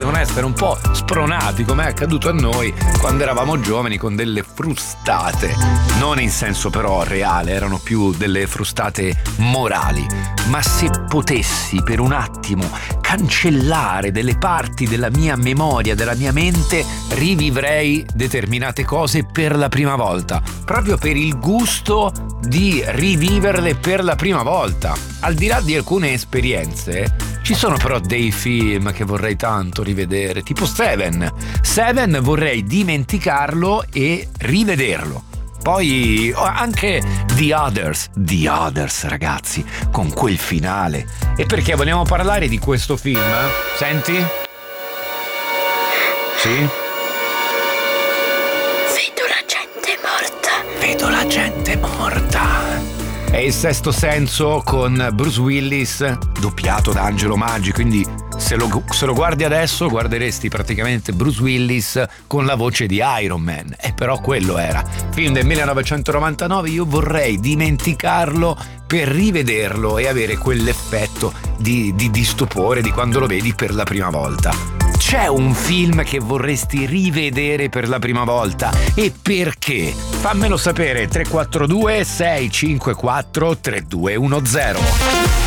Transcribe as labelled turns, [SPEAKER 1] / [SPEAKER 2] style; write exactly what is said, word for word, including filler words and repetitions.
[SPEAKER 1] possono essere un po' spronati, come è accaduto a noi quando eravamo giovani, con delle frustate, non in senso però reale, erano più delle frustate morali. Ma se potessi per un attimo cancellare delle parti della mia memoria, della mia mente, rivivrei determinate cose per la prima volta, proprio per il gusto di riviverle per la prima volta. Al di là di alcune esperienze, ci sono però dei film che vorrei tanto rivedere, tipo Seven. Seven vorrei dimenticarlo e rivederlo. Poi anche The Others, The Others ragazzi, con quel finale. E perché vogliamo parlare di questo film? Senti? Sì?
[SPEAKER 2] Vedo la gente morta.
[SPEAKER 1] Vedo la gente morta. È Il Sesto Senso con Bruce Willis, doppiato da Angelo Maggi, quindi se lo, se lo guardi adesso guarderesti praticamente Bruce Willis con la voce di Iron Man. E però quello era. Film del millenovecentonovantanove, io vorrei dimenticarlo per rivederlo e avere quell'effetto di, di, di stupore di quando lo vedi per la prima volta. C'è un film che vorresti rivedere per la prima volta e perché? Fammelo sapere. Tre quattro due sei cinque quattro tre due uno zero.